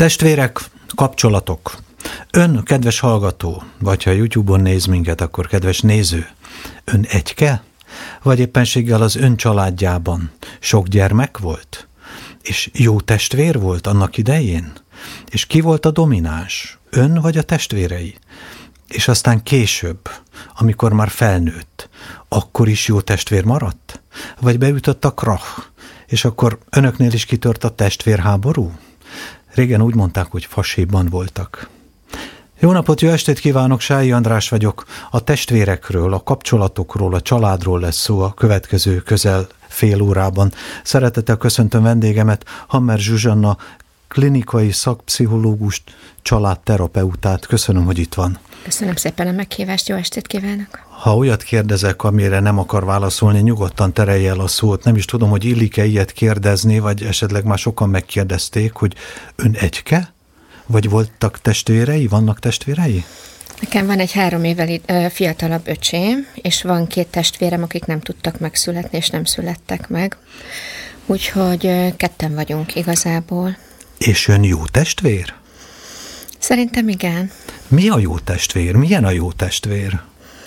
Testvérek, kapcsolatok. Ön, kedves hallgató, vagy ha YouTube-on néz minket, akkor kedves néző, ön egyke? Vagy éppenséggel az ön családjában sok gyermek volt? És jó testvér volt annak idején? És ki volt a domináns? Ön vagy a testvérei? És aztán később, amikor már felnőtt, akkor is jó testvér maradt? Vagy beütött a krach, és akkor önöknél is kitört a testvérháború? Régen úgy mondták, hogy faséban voltak. Jó napot, jó estét kívánok, Sályi András vagyok. A testvérekről, a kapcsolatokról, a családról lesz szó a következő közel fél órában. Szeretettel köszöntöm vendégemet, Hammer Zsuzsanna, klinikai szakpszichológust, családterapeutát. Köszönöm, hogy itt van. Köszönöm szépen a meghívást, jó estét kívánok! Ha olyat kérdezek, amire nem akar válaszolni, nyugodtan terelje el a szót. Nem is tudom, hogy illik-e ilyet kérdezni, vagy esetleg már sokan megkérdezték, hogy ön egyke? Vagy voltak testvérei? Vannak testvérei? Nekem van egy 3 évvel fiatalabb öcsém, és van 2 testvérem, akik nem tudtak megszületni, és nem születtek meg. Úgyhogy ketten vagyunk igazából. És ön jó testvér? Szerintem igen. Mi a jó testvér? Milyen a jó testvér?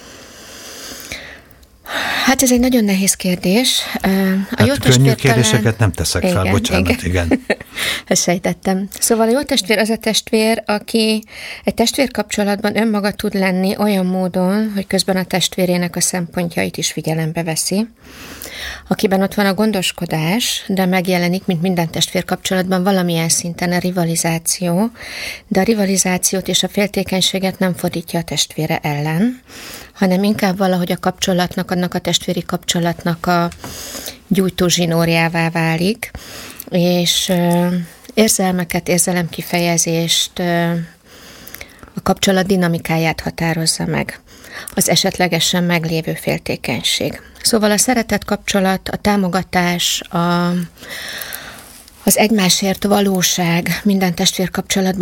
Hát ez egy nagyon nehéz kérdés. Könnyű kérdéseket nem teszek fel, bocsánat, igen. Ezt sejtettem. Szóval a jó testvér az a testvér, aki egy testvérkapcsolatban önmaga tud lenni olyan módon, hogy közben a testvérének a szempontjait is figyelembe veszi. Akiben ott van a gondoskodás, de megjelenik, mint minden testvérkapcsolatban valamilyen szinten a rivalizáció, de a rivalizációt és a féltékenységet nem fordítja a testvére ellen, hanem inkább valahogy a kapcsolatnak, annak a testvéri kapcsolatnak a gyújtózsinórjává válik, és érzelmeket, érzelemkifejezést, a kapcsolat dinamikáját határozza meg, az esetlegesen meglévő féltékenység. Szóval a szeretet kapcsolat, a támogatás, az egymásért valóság minden testvérkapcsolatban